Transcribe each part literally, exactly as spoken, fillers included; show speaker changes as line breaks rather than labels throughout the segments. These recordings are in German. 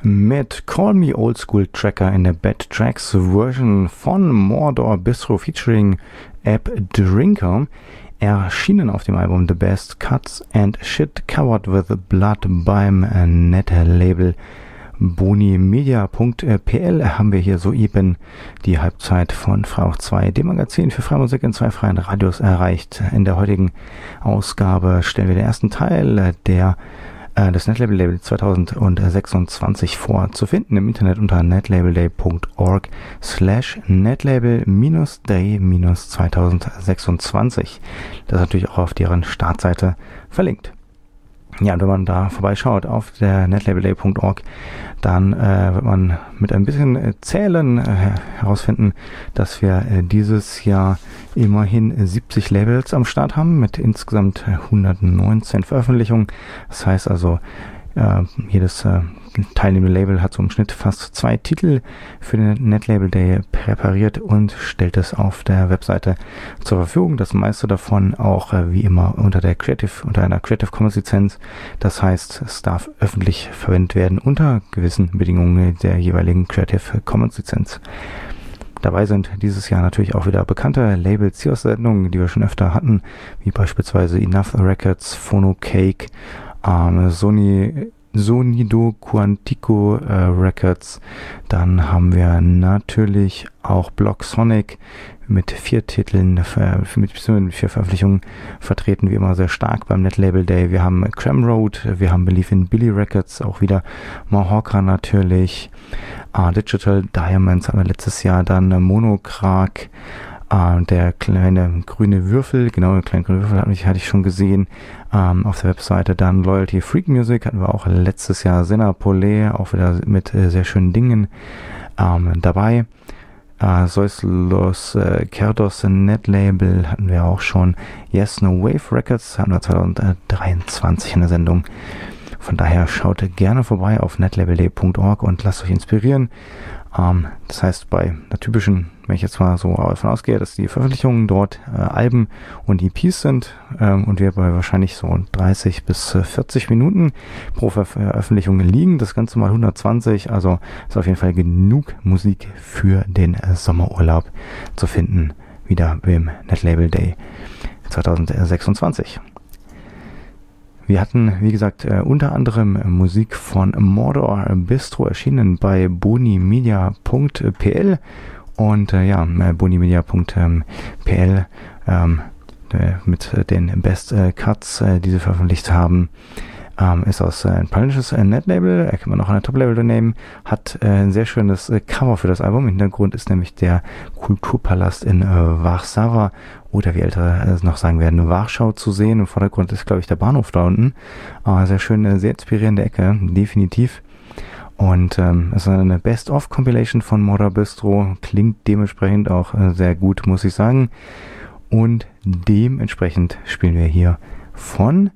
mit Call Me Old School Tracker in der Bad Tracks Version von Mordor Bistro featuring App Drinker, erschienen auf dem Album The Best Cuts and Shit Covered with Blood beim Net-Label bonimedia punkt p l. Haben wir hier soeben die Halbzeit von Freirauch zwei, dem Magazin für freie Musik in zwei freien Radios, erreicht. In der heutigen Ausgabe stellen wir den ersten Teil der äh, des Netlabel zwanzig sechsundzwanzig vor, zu finden im Internet unter netlabelday punkt org slash netlabel-day zwanzig sechsundzwanzig. Das ist natürlich auch auf deren Startseite verlinkt. Ja, und wenn man da vorbeischaut auf der netlabelday punkt org, dann äh, wird man mit ein bisschen äh, Zählen äh, herausfinden, dass wir äh, dieses Jahr immerhin siebzig Labels am Start haben mit insgesamt hundertneunzehn Veröffentlichungen. Das heißt also, äh, jedes äh, teilnehmende Label hat so im Schnitt fast zwei Titel für den Netlabel Day präpariert und stellt es auf der Webseite zur Verfügung. Das meiste davon auch äh, wie immer unter der Creative, unter einer Creative Commons Lizenz. Das heißt, es darf öffentlich verwendet werden unter gewissen Bedingungen der jeweiligen Creative Commons Lizenz. Dabei sind dieses Jahr natürlich auch wieder bekannte Labels hier aus der Sendung, die wir schon öfter hatten, wie beispielsweise Enough Records, Phonocake, ähm, Sony Sonido Quantico äh, Records. Dann haben wir natürlich auch Block Sonic mit vier Titeln, äh, mit vier Veröffentlichungen vertreten, wie immer sehr stark beim Netlabel Day. Wir haben Cram Road, wir haben Believe in Billy Records, auch wieder Mahawka natürlich, uh, Digital Diamonds haben wir letztes Jahr, dann äh, Monokrak, Uh, der kleine grüne Würfel, genau, der kleine grüne Würfel hatte ich, hatte ich schon gesehen ähm, auf der Webseite. Dann Loyalty Freak Music hatten wir auch letztes Jahr, Senna Polé, auch wieder mit äh, sehr schönen Dingen ähm, dabei. Uh, Sois Los äh, Kerdos Netlabel hatten wir auch schon. Yes No Wave Records hatten wir zwanzig dreiundzwanzig in der Sendung. Von daher schaut gerne vorbei auf netlabelday punkt org und lasst euch inspirieren. Um, das heißt, bei der typischen, wenn ich jetzt mal so davon ausgehe, dass die Veröffentlichungen dort äh, Alben und E Ps sind ähm, und wir bei wahrscheinlich so dreißig bis vierzig Minuten pro Veröffentlichung liegen, das Ganze mal hundertzwanzig, also ist auf jeden Fall genug Musik für den äh, Sommerurlaub zu finden, wieder beim Netlabel Day zwanzig sechsundzwanzig. Wir hatten, wie gesagt, äh, unter anderem Musik von Mordor Bistro, erschienen bei bonimedia punkt p l und äh, ja, bonimedia punkt p l ähm, äh, mit den Best äh, Cuts, äh, die sie veröffentlicht haben. Ähm, ist aus äh, ein polnisches äh, Netlabel, erkennt man auch an der Top-Label-Name, hat äh, ein sehr schönes äh, Cover für das Album. Im Hintergrund ist nämlich der Kulturpalast in äh, Warszawa, oder wie Ältere es noch sagen werden, Warschau zu sehen. Im Vordergrund ist, glaube ich, der Bahnhof da unten. Äh, sehr schöne, sehr inspirierende Ecke, definitiv. Und ähm, es ist eine Best-of-Compilation von Mordor Bistro, klingt dementsprechend auch äh, sehr gut, muss ich sagen. Und dementsprechend spielen wir hier von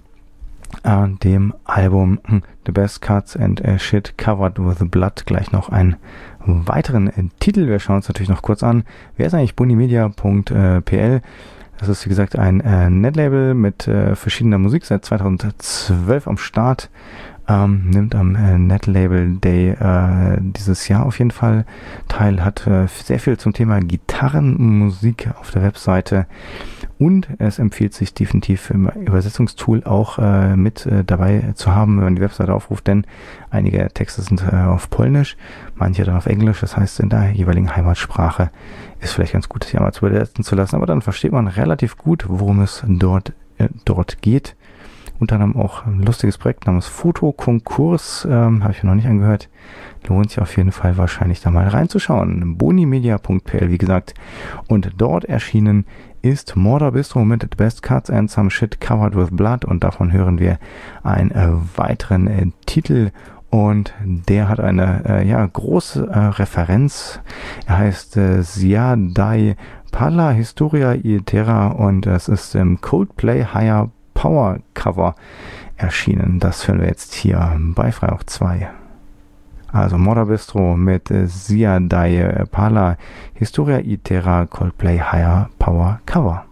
Uh, dem Album The Best Cuts and uh, Shit Covered with Blood gleich noch einen weiteren äh, Titel. Wir schauen uns natürlich noch kurz an. Wer ist eigentlich bonimedia punkt p l? Das ist, wie gesagt, ein äh, Netlabel mit äh, verschiedener Musik, seit zweitausendzwölf am Start. Ähm, nimmt am äh, Netlabel Day äh, dieses Jahr auf jeden Fall teil, hat äh, sehr viel zum Thema Gitarrenmusik auf der Webseite und es empfiehlt sich definitiv im Übersetzungstool auch äh, mit äh, dabei zu haben, wenn man die Webseite aufruft, denn einige Texte sind äh, auf Polnisch, manche dann auf Englisch, das heißt in der jeweiligen Heimatsprache ist vielleicht ganz gut, sich einmal zu übersetzen zu lassen, aber dann versteht man relativ gut, worum es dort, äh, dort geht. Unter anderem auch ein lustiges Projekt namens Fotokonkurs, ähm, habe ich mir noch nicht angehört. Lohnt sich auf jeden Fall wahrscheinlich da mal reinzuschauen. bonimedia punkt p l, wie gesagt. Und dort erschienen ist Mordor Bistro mit The Best Cuts and Some Shit Covered with Blood. Und davon hören wir einen äh, weiteren äh, Titel. Und der hat eine äh, ja, große äh, Referenz. Er heißt äh, Ziadai Pala Historia Itera und es ist im Coldplay Higher Power Cover erschienen. Das hören wir jetzt hier bei Freirauch zwei. Also Mordor Bistro mit äh, Ziadai Pala Historia Itera Coldplay Higher Power Cover.